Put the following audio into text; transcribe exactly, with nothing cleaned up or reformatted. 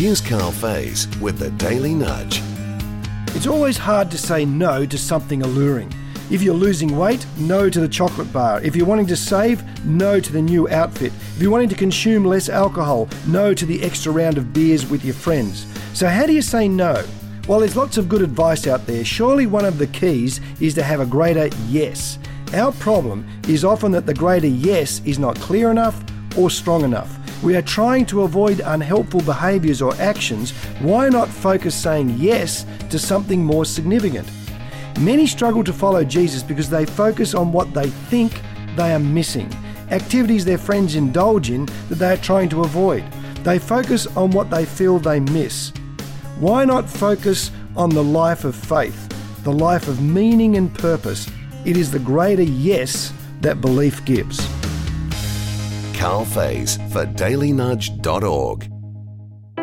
Here's Carl Faze with the Daily Nudge. It's always hard to say no to something alluring. If you're losing weight, no to the chocolate bar. If you're wanting to save, no to the new outfit. If you're wanting to consume less alcohol, no to the extra round of beers with your friends. So how do you say no? While there's lots of good advice out there, surely one of the keys is to have a greater yes. Our problem is often that the greater yes is not clear enough or strong enough. We are trying to avoid unhelpful behaviours or actions. Why not focus saying yes to something more significant? Many struggle to follow Jesus because they focus on what they think they are missing, activities their friends indulge in that they are trying to avoid. They focus on what they feel they miss. Why not focus on the life of faith, the life of meaning and purpose? It is the greater yes that belief gives. Carl Faze for daily nudge dot org.